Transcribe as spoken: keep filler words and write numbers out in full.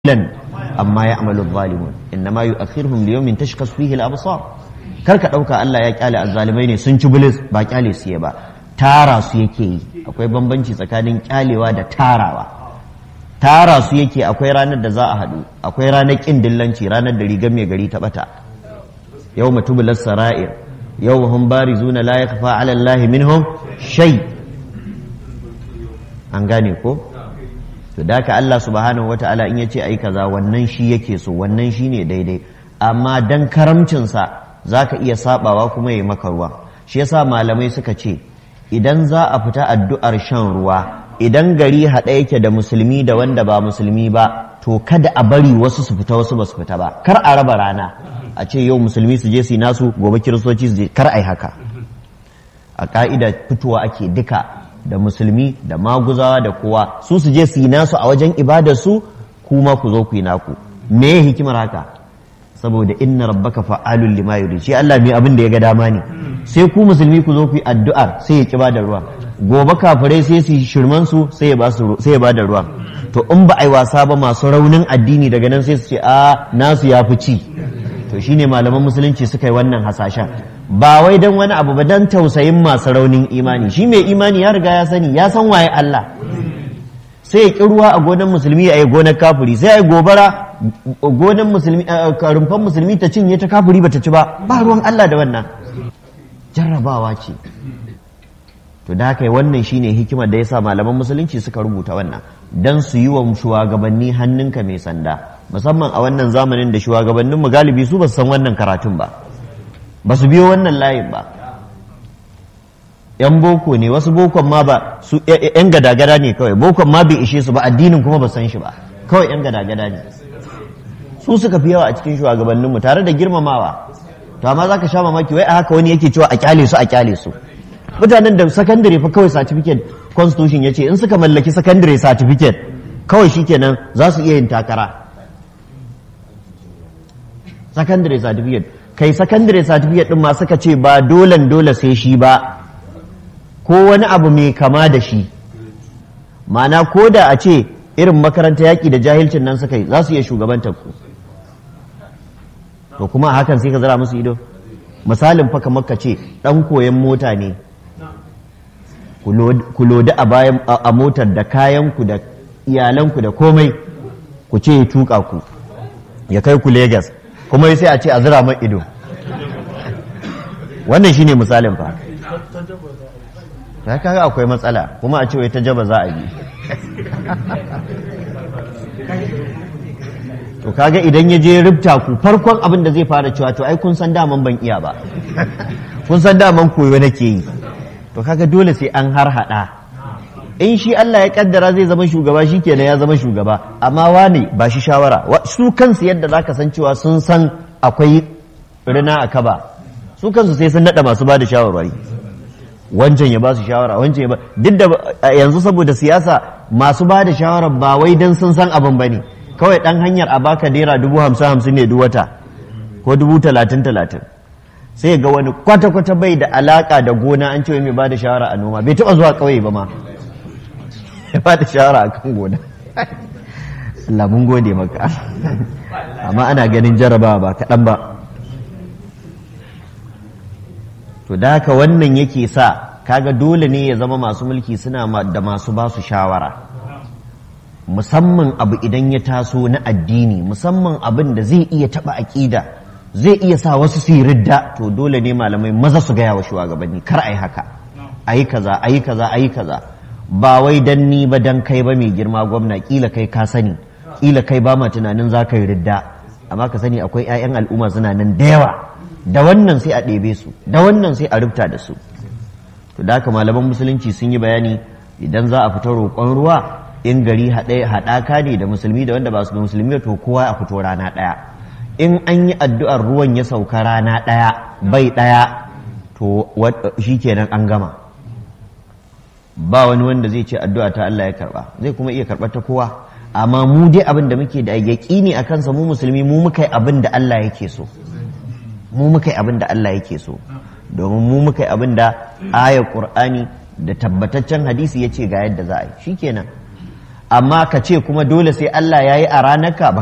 amma ya'malu adh-dhalimun innama yu'akhiruhum li yawmin tashkhas fihi al-absar karka dauka Allah ya kyale azzalimai ne sun ci bilis ba kyale su ba tara su yake yi akwai bambanci tsakanin kyalewa da tarawa tara su yake akwai ranar da za a hadu akwai ranar kin dillanci ranar da rigar mai gari ta bata yawma tublas sara'ir yawma hum barizuna la yakhfa 'ala Allah minhum shay an gane ko to da ka Allah subhanahu wata'ala in yace ai kaza wannan shi yake so wannan shine daidai amma dan karamcinsa zaka iya sabawa kuma yayi maka ruwa shi yasa malamai suka ce idan za a fita addu'ar shan ruwa idan gari hada yake da musulmi da wanda ba musulmi ba to kada a bari wasu su fita wasu ba su fita ba kar a raba rana a ce yau musulmi su je su nasu gobe kiristoci su je kar ai haka a ka'ida fitowa ake duka da musulmi da maguzawa da kowa su su je su yi nasu a wajen ibadar su kuma ku zo ku yi naku me ya hikimar haka saboda inna rabbaka fa'alul lima yurid shi Allah mai abin da ya ga dama ne sai ku musulmi ku zo ku yi addu'ar sai ya kiba da ruwa gobe kafirai sai su shirman su sai ya ba su sai ya ba da ruwa to in ba ai wasa ba masu raunin addini daga nan sai su ce a nasu ya fi ci to shine malaman musulunci suka yi wannan hasashen ba wai dan wani abu ba dan tausayin masu raunin imani shi mai imani ya riga ya sani ya san waye Allah sai ya ki ruwa a gonan musulmi a yi gonar kafiri sai ya gobara gonan musulmi rumfan musulmi ta cinye ta kafiri bata ci ba ba ruwan Allah da wannan jarrabawa ce to da haka wannan shine hikimar da yasa malaman musulunci suka rubuta wannan dan su yi wa shugabanni hannunka mai sanda musamman a wannan zamanin da shugabanninmu galibi su ba su san wannan karatun ba ba su biyo wannan layin ba yan boko ne wasu bokon ma ba su yan gadagada ne kawai bokon ma bai ishe su ba addinin kuma ba san shi ba kawai yan gadagada ne su suka fi yawa a cikin shugabanninmu tare da girmamawa to amma zaka sha mamaki wai a haka wani yake cewa a kyale su a kyale su mutanen da secondary fa kawai certificate constitution yace in suka mallaki secondary certificate kawai shikenan za su iya yin takara secondary certificate kai secondary certificate din ma suka ce ba dolan dole sai shi ba ko wani abu mai kama da shi ma'ana ko da a ce irin makaranta yaƙi da jahilcin nan suka yi za su iya shugabantar ku to kuma a hakan sai ka zara musu ido misalin fa kamar ka ce dan koyon mota ne ku lodi a bayan a motar da kayanku da iyalanku da komai ku ce ya tuka ku ya kai ku Legas kuma sai a ce a zira man ido wannan shine misalin fa ta kaga akwai matsala kuma a ce wai ta jaba za a yi to kaga idan ya je rubta ku farkon abin da zai fara cewa to ai kun san daman ban iya ba kun san daman koyo nake yi to kaga dole sai an har hada in shi Allah ya kaddara zai zama shugaba shikenan ya zama shugaba amma wane ba shi shawara su kansu yadda zaka san cewa sun san akwai rina a kaba su kansu sai sun nada masu bada shawarwari wancan ya ba su shawara wancan ya ba duk da yanzu saboda siyasa masu bada shawara ba wai dan sun san abin bane kawai dan hanyar a baka naira dubu hamsin hamsin ne duk wata ko dubu talatin talatin sai ga wani kwata kwata bai da alaka da gona an ce mai bada shawara a noma bai taba zuwa kauye ba ma ya bada shawara a kan gona Allah mun gode maka amma ana ganin jarabawa ba kaɗan ba to da haka wannan yake sa kaga dole ne ya zama masu mulki suna da masu ba su shawara musamman abu idan ya taso na addini musamman abin da zai iya taɓa aƙida zai iya sa wasu su yi ridda to dole ne malamai maza su gaya wa shugabanni kar a yi haka a yi kaza a yi kaza a yi kaza ba wai dan ni ba dan kai ba mai girma gwamna kila kai ka sani kila kai ba ma tunanin za ka yi ridda amma ka sani akwai 'ya'yan al'umma suna nan da yawa da wannan sai a ɗebe su da wannan sai a rubuta da su to da haka malaman musulunci sun yi bayani idan za a fita roƙon ruwa in gari haɗaka ne da musulmi da wanda ba su da musulmi to kowa a fito rana ɗaya in an yi addu'ar ruwan ya sauka rana ɗaya bai ɗaya to shi kenan an gama ba wani wanda zai ce addu'a ta Allah ya karɓa zai kuma iya karɓar ta kowa amma mu dai abin da muke da yaƙini a kansa mu musulmi mu muka yi abin da Allah yake so mu muka yi abin da Allah yake so domin mu muka yi abin da ayar Qur'ani da tabbataccen hadisi ya ce ga yadda za a yi shikenan amma ka ce kuma dole sai Allah ya yi a ranarka